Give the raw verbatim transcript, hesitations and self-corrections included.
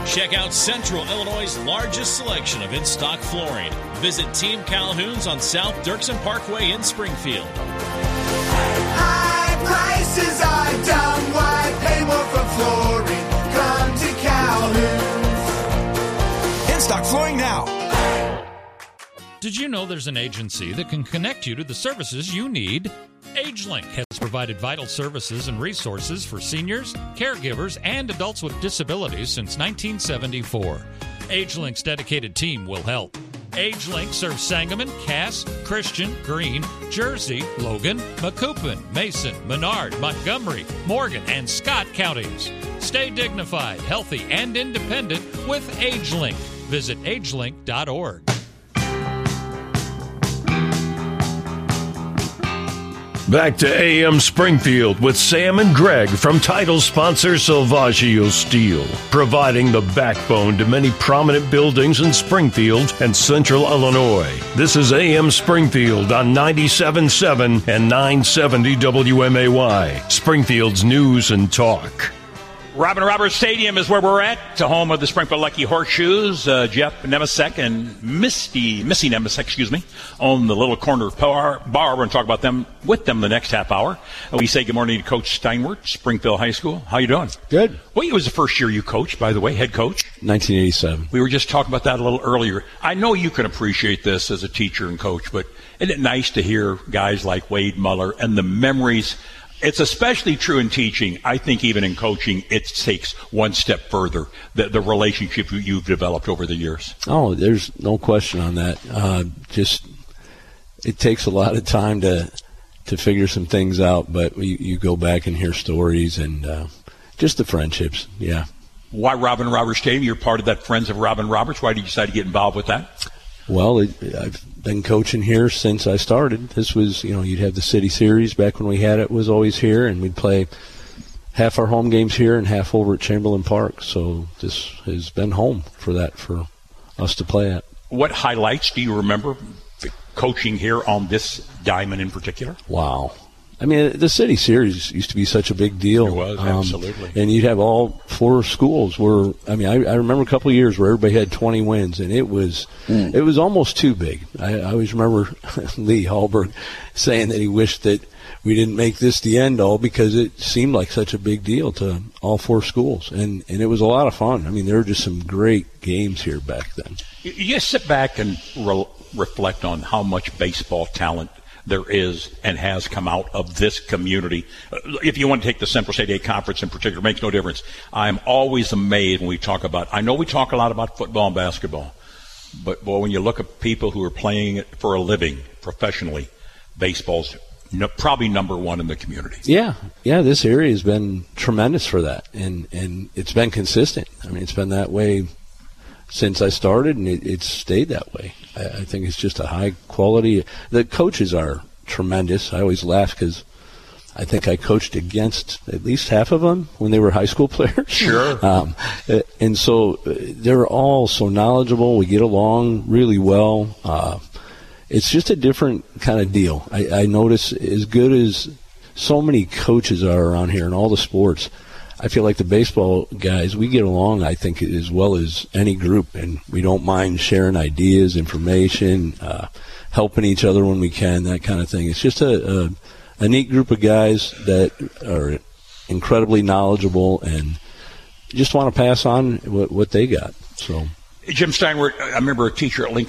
Check out Central Illinois' largest selection of in-stock flooring. Visit Team Calhoun's on South Dirksen Parkway in Springfield. High prices are dumb. Why pay more for flooring? Come to Calhoun's. In-stock flooring now. Did you know there's an agency that can connect you to the services you need? AgeLink has provided vital services and resources for seniors, caregivers, and adults with disabilities since nineteen seventy-four. AgeLink's dedicated team will help. AgeLink serves Sangamon, Cass, Christian, Greene, Jersey, Logan, Macoupin, Mason, Menard, Montgomery, Morgan, and Scott counties. Stay dignified, healthy, and independent with AgeLink. Visit agelink dot org. Back to A M Springfield with Sam and Greg from title sponsor Salvaggio Steel, providing the backbone to many prominent buildings in Springfield and Central Illinois. This is A M Springfield on ninety-seven point seven and nine seventy W M A Y, Springfield's news and talk. Robin Roberts Stadium is where we're at, to home of the Springfield Lucky Horseshoes. Uh, Jeff Nemesek and Misty, Missy Nemesek, excuse me, on the little corner bar. bar. We're going to talk about them with them the next half hour. We say good morning to Coach Steinwert, Springfield High School. How you doing? Good. Well, it was the first year you coached, by the way, head coach. nineteen eighty-seven. We were just talking about that a little earlier. I know you can appreciate this as a teacher and coach, but isn't it nice to hear guys like Wade Muller and the memories? It's especially true in teaching. I think even in coaching, it takes one step further, the, the relationship you've developed over the years. Oh, there's no question on that. Uh, just it takes a lot of time to to figure some things out, but you, you go back and hear stories and uh, just the friendships, yeah. Why Robin Roberts Stadium? You're part of that Friends of Robin Roberts. Why did you decide to get involved with that? Well, it, I've been coaching here since I started. This was, you know, you'd have the City Series back when we had it, was always here, and we'd play half our home games here and half over at Chamberlain Park. So this has been home for that, for us to play at. What highlights do you remember coaching here on this diamond in particular? Wow. I mean, the City Series used to be such a big deal. It was, absolutely. Um, and you'd have all four schools were, I mean, I, I remember a couple of years where everybody had twenty wins, and it was mm. it was almost too big. I, I always remember Lee Hallberg saying that he wished that we didn't make this the end all because it seemed like such a big deal to all four schools. And, and it was a lot of fun. I mean, there were just some great games here back then. You, you sit back and re- reflect on how much baseball talent there is and has come out of this community. If you want to take the Central State A Conference in particular, it makes no difference. I'm always amazed when we talk about, I know we talk a lot about football and basketball, but boy, when you look at people who are playing it for a living professionally, baseball's no, probably number one in the community. Yeah, yeah, this area has been tremendous for that, and, and it's been consistent. I mean, it's been that way since I started, and it, it's stayed that way. I, I think it's just a high quality. The coaches are tremendous. I always laugh because I think I coached against at least half of them when they were high school players. Sure. Um, and so they're all so knowledgeable. We get along really well. Uh, it's just a different kind of deal. I, I notice as good as so many coaches are around here in all the sports, I feel like the baseball guys, we get along, I think, as well as any group, and we don't mind sharing ideas, information, uh, helping each other when we can, that kind of thing. It's just a, a, a neat group of guys that are incredibly knowledgeable and just want to pass on what, what they got. So, Jim Steinwert, I remember a teacher at Lincoln